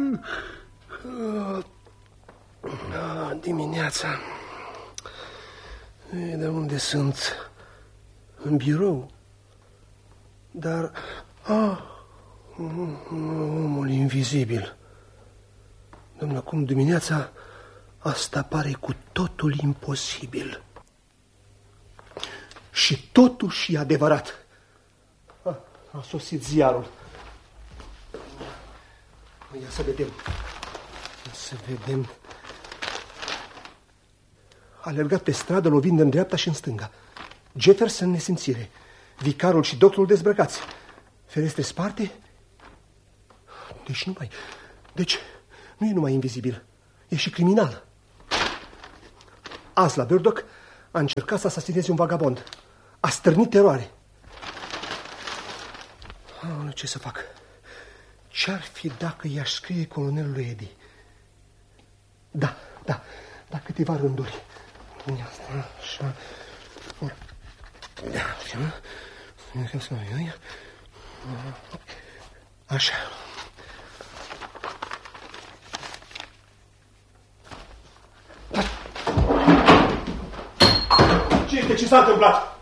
Dimineața. De unde sunt? În birou. Dar... omul invizibil. Dom'le, cum dimineața asta pare cu totul imposibil. Și totuși e adevărat. A sosit ziarul. Ia să vedem. A alergat pe stradă, lovind în dreapta și în stânga. Jefferson în nesimțire. Vicarul și doctorul dezbrăcați. Ferestre sparte. Deci nu e numai invizibil. E și criminal. Azi la Burdock a încercat să asasineze un vagabond. A stârnit teroare. Ce să fac? Ce-ar fi dacă i-aș scrie colonelului Eddie? Da, câteva rânduri. Așa. Așa. Ce s-a întâmplat?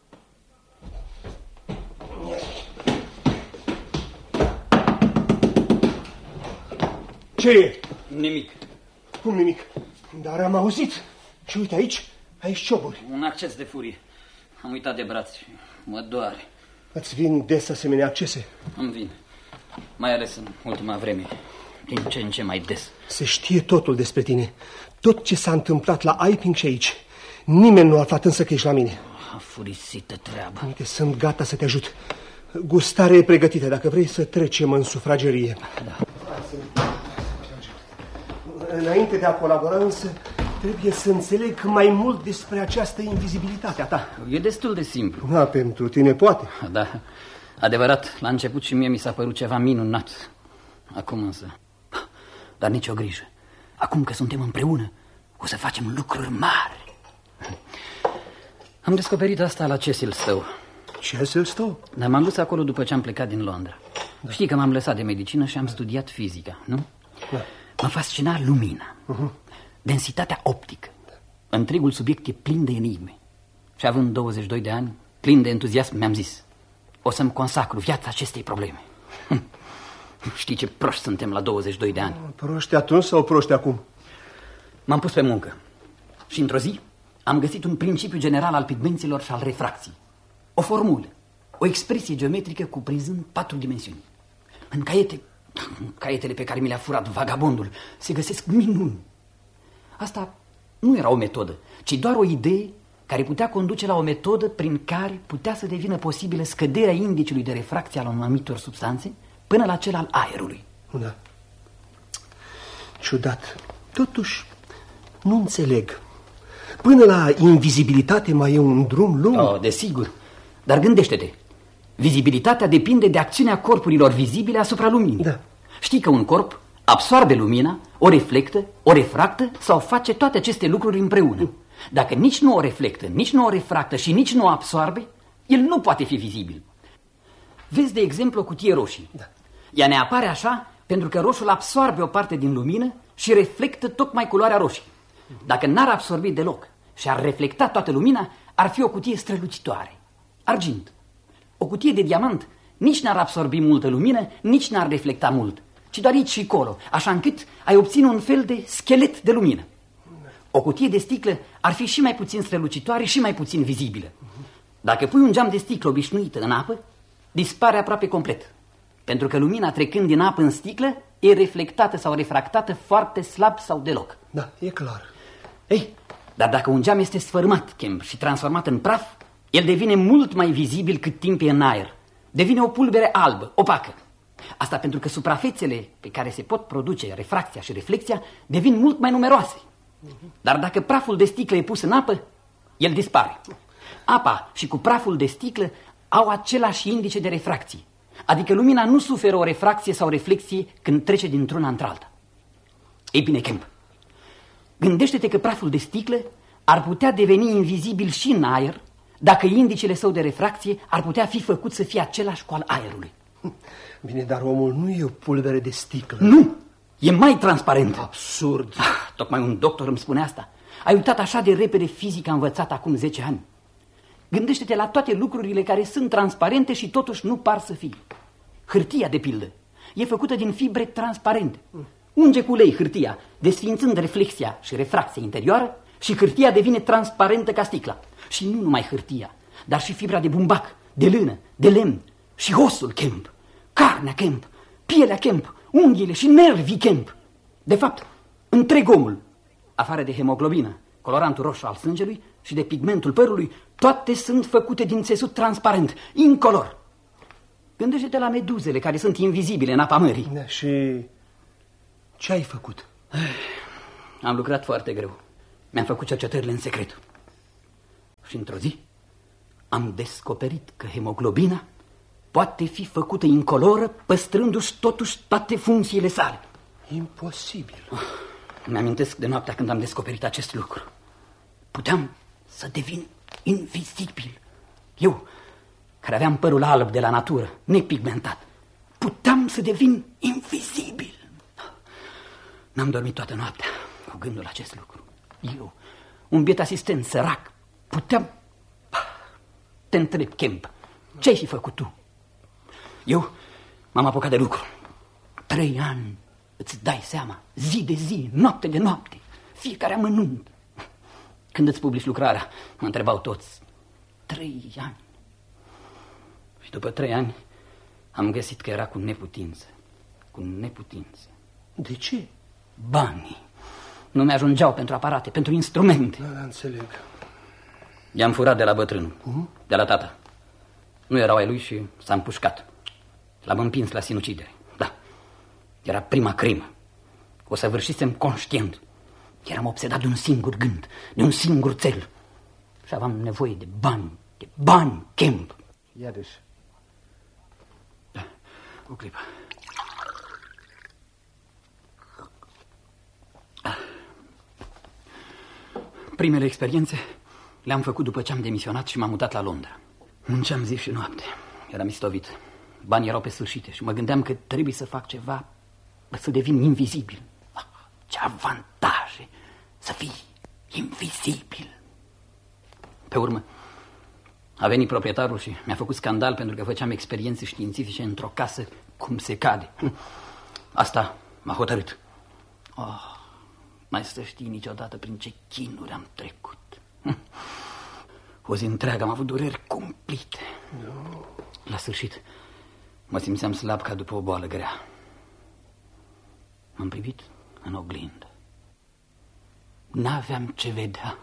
Ce e? Nimic. Cum nimic? Dar am auzit. Și uite aici cioburi. Un acces de furie. Am uitat de braț. Mă doare. Îți vin des asemenea accese? Îmi vin. Mai ales în ultima vreme. Din ce în ce mai des. Se știe totul despre tine. Tot ce s-a întâmplat la Iping și aici. Nimeni nu a aflat însă că ești la mine. Furisită treabă. Uite, sunt gata să te ajut. Gustarea e pregătită, dacă vrei să trecem în sufragerie. Da. Înainte de a colabora însă, trebuie să înțeleg mai mult despre această invizibilitate a ta. E destul de simplu. Da, pentru tine poate. Da, adevărat, la început și mie mi s-a părut ceva minunat. Acum însă, dar nicio grijă. Acum că suntem împreună, o să facem lucruri mari. Am descoperit asta la Cecil Stowe. Cecil Stowe? Dar m-am dus acolo după ce am plecat din Londra. Da. Știi că m-am lăsat de medicină și am studiat fizica, nu? Da. Mă fascina lumina, densitatea optică. Întregul subiect e plin de enigme. Și având 22 de ani, plin de entuziasm, mi-am zis: o să-mi consacru viața acestei probleme. Știi ce proști suntem la 22 de ani. Proști atunci sau proști acum? M-am pus pe muncă și într-o zi am găsit un principiu general al pigmenților și al refracției. O formulă, o expresie geometrică cuprinzând 4 dimensiuni. În caietele pe care mi le-a furat vagabondul se găsesc minuni. Asta nu era o metodă, ci doar o idee care putea conduce la o metodă prin care putea să devină posibilă scăderea indicului de refracție al anumitor substanțe până la cel al aerului. Da. Ciudat. Totuși, nu înțeleg. Până la invizibilitate mai e un drum lung. Oh, desigur. Dar gândește-te. Vizibilitatea depinde de acțiunea corpurilor vizibile asupra luminii. Da. Știi că un corp absorbe lumina, o reflectă, o refractă sau face toate aceste lucruri împreună. Dacă nici nu o reflectă, nici nu o refractă și nici nu o absorbe, el nu poate fi vizibil. Vezi, de exemplu, o cutie roșie. Da. Ea ne apare așa pentru că roșul absorbe o parte din lumină și reflectă tocmai culoarea roșie. Dacă n-ar absorbi deloc și ar reflecta toată lumina, ar fi o cutie strălucitoare. Argint. O cutie de diamant nici n-ar absorbi multă lumină, nici n-ar reflecta mult, ci doar aici și acolo, așa încât ai obține un fel de schelet de lumină. O cutie de sticlă ar fi și mai puțin strălucitoare și mai puțin vizibilă. Dacă pui un geam de sticlă obișnuită în apă, dispare aproape complet, pentru că lumina trecând din apă în sticlă e reflectată sau refractată foarte slab sau deloc. Da, e clar. Ei, dar dacă un geam este sfărâmat, Kemp, și transformat în praf, el devine mult mai vizibil cât timp e în aer. Devine o pulbere albă, opacă. Asta pentru că suprafețele pe care se pot produce refracția și reflexia devin mult mai numeroase. Dar dacă praful de sticlă e pus în apă, el dispare. Apa și cu praful de sticlă au același indice de refracție. Adică lumina nu suferă o refracție sau reflexie când trece dintr-una într-alta. Ei bine, Kemp, gândește-te că praful de sticlă ar putea deveni invizibil și în aer dacă indicele său de refracție ar putea fi făcut să fie același cu al aerului. Bine, dar omul nu e o pulbere de sticlă. Nu! E mai transparent. Absurd. Tocmai un doctor îmi spune asta. Ai uitat așa de repede fizica învățată acum 10 ani. Gândește-te la toate lucrurile care sunt transparente și totuși nu par să fie. Hârtia, de pildă, e făcută din fibre transparente. Unge cu ulei hârtia, desființând reflexia și refracția interioară, și hârtia devine transparentă ca sticla. Și nu numai hârtia, dar și fibra de bumbac, de lână, de lemn, și osul Kemp, carnea Kemp, pielea Kemp, unghiile și nervii Kemp. De fapt, întreg omul, afară de hemoglobină, colorantul roșu al sângelui și de pigmentul părului, toate sunt făcute din țesut transparent, incolor. Gândește-te la meduzele care sunt invizibile în apa mării. Da, și ce ai făcut? Am lucrat foarte greu. Mi-am făcut cercetările în secret. Și într-o zi am descoperit că hemoglobina poate fi făcută incoloră, păstrându-și totuși toate funcțiile sale. Imposibil. Mi-amintesc de noaptea când am descoperit acest lucru. Puteam să devin invizibil. Eu, care aveam părul alb de la natură, nepigmentat, puteam să devin invizibil. N-am dormit toată noaptea cu gândul acest lucru. Eu, un biet asistent sărac, puteam... Te întreb, Kemp, ce-ai fi făcut tu? Eu m-am apucat de lucru. 3 ani, îți dai seama, zi de zi, noapte de noapte, fiecare amănunt. Când îți publici lucrarea, mă întrebau toți. 3 ani. Și după 3 ani am găsit că era cu neputință. Cu neputință. De ce? Banii nu mi-ajungeau pentru aparate, pentru instrumente. Da, înțeleg. I-am furat de la bătrânul, de la tata. Nu erau ai lui și s-a împușcat. L-am împins la sinucidere. Da, era prima crimă. O săvârșisem conștient. Eram obsedat de un singur gând, de un singur cel. Și aveam nevoie de bani, Kemp. Iarăși. Da, o clipă. Primele experiențe le-am făcut după ce am demisionat și m-am mutat la Londra. Munceam zi și noapte. Eram istovit. Banii erau pe sfârșite și mă gândeam că trebuie să fac ceva, să devin invizibil. Ce avantaje să fii invizibil. Pe urmă a venit proprietarul și mi-a făcut scandal pentru că făceam experiențe științifice într-o casă cum se cade. Asta m-a hotărât. Mai să știi niciodată prin ce chinuri am trecut. O zi întreagă am avut dureri cumplite. La sfârșit mă simțeam slab ca după o boală grea. M-am privit în oglindă. N-aveam ce vedea.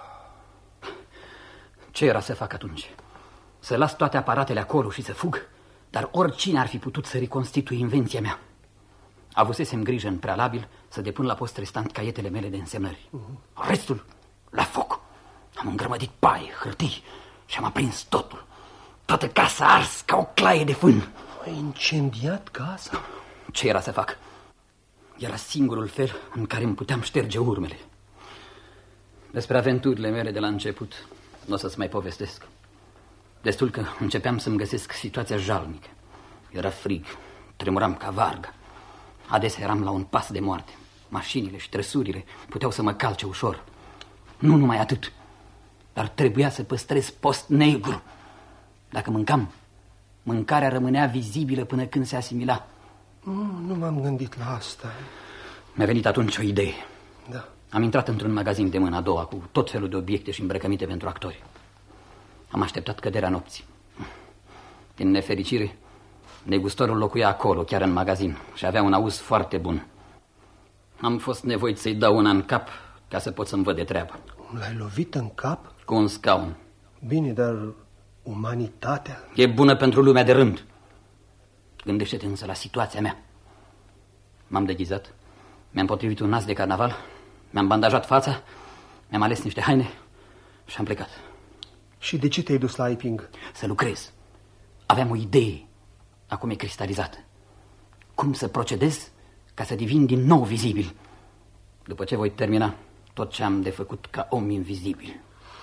Ce era să fac atunci? Să las toate aparatele acolo și să fug? Dar oricine ar fi putut să reconstituie invenția mea. Avusesem grijă în prealabil să depun la post restant caietele mele de însemnări. Restul la foc. Am îngrămădit paie, hârtii și am aprins totul. Toată casa ars ca o claie de fân. Ai incendiat casa? Ce era să fac? Era singurul fel în care îmi puteam șterge urmele. Despre aventurile mele de la început nu o să-ți mai povestesc. Destul că începeam să-mi găsesc situația jalnică. Era frig, tremuram ca varga. Adesea eram la un pas de moarte. Mașinile și trăsurile puteau să mă calce ușor. Nu numai atât, dar trebuia să păstrez post negru. Dacă mâncam, mâncarea rămânea vizibilă până când se asimila. Nu m-am gândit la asta. Mi-a venit atunci o idee. Da. Am intrat într-un magazin de mâna a doua cu tot felul de obiecte și îmbrăcăminte pentru actori. Am așteptat căderea nopții. Din nefericire, negustorul locuia acolo, chiar în magazin, și avea un auz foarte bun. Am fost nevoit să-i dau una în cap ca să pot să-mi văd de treabă. L-ai lovit în cap? Cu un scaun. Bine, dar umanitatea? E bună pentru lumea de rând. Gândește-te însă la situația mea. M-am deghizat, mi-am potrivit un nas de carnaval, mi-am bandajat fața, mi-am ales niște haine și am plecat. Și de ce te-ai dus la Iping? Să lucrez. Aveam o idee, acum e cristalizată. Cum să procedez ca să devin din nou vizibil, după ce voi termina tot ce am de făcut ca om invizibil.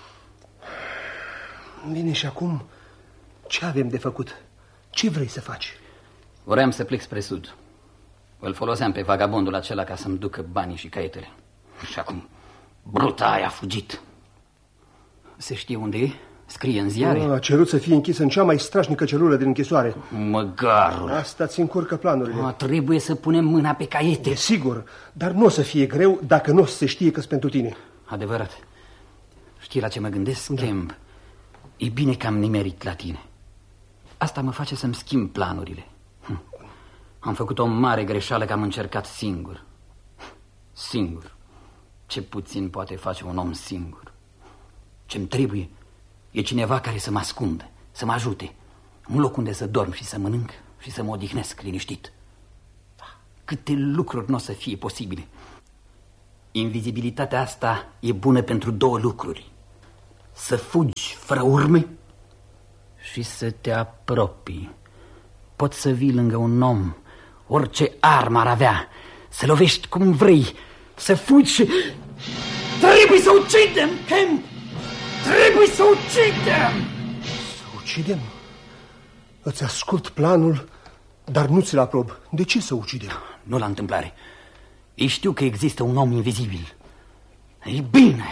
Bine, și acum ce avem de făcut? Ce vrei să faci? Vreau să plec spre sud. Îl foloseam pe vagabondul acela ca să-mi ducă banii și caietele. Și acum bruta aia a fugit. Se știe unde e? Scrie în ziare? A cerut să fie închis în cea mai strașnică celulă din închisoare. Măgarul! Asta ți încurcă planurile. Trebuie să punem mâna pe caiete. Desigur, dar nu o să fie greu dacă nu o să se știe că-s pentru tine. Adevărat. Știi la ce mă gândesc, Kemp? E bine că am nimerit la tine. Asta mă face să-mi schimb planurile. Am făcut o mare greșeală că am încercat singur. Singur. Ce puțin poate face un om singur. Ce-mi trebuie e cineva care să mă ascundă, să mă ajute. Un loc unde să dorm și să mănânc și să mă odihnesc liniștit. Câte lucruri nu o să fie posibile. Invizibilitatea asta e bună pentru două lucruri. Să fugi fără urme și să te apropii. Poți să vii lângă un om, orice armă ar avea, să lovești cum vrei, să fugi și... Trebuie să ucidem, Kemp! Trebuie să ucidem! Să ucidem? Îți ascult planul, dar nu ți-l aprob. De ce să ucidem? Nu la întâmplare. Ei știu că există un om invizibil. Ei bine!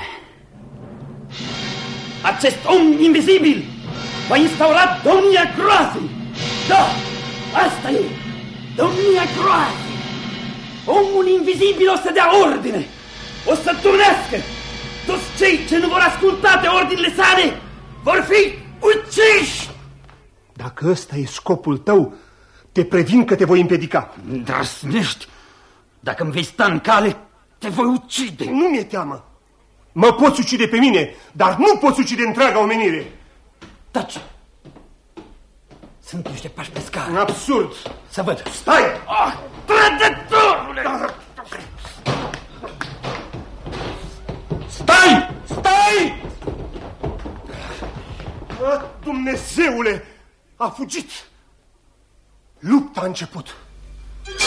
Acest om invizibil va instaura domnia groazei. Da, asta e, domnia groazei. Omul invizibil o să dea ordine, o să turnească. Toți cei ce nu vor asculta de ordinele sale vor fi uciși. Dacă ăsta e scopul tău, te previn că te voi împiedica. Îndrăznești. Dacă îmi vei sta în cale, te voi ucide. Nu mi-e teamă. Mă poți ucide pe mine, dar nu poți ucide întreaga omenire. Taci. Sunt niște pași pe scară. Absurd. Să văd. Stai! Trădătorule! Stai! Stai! Dumnezeule! A fugit! Lupta a început.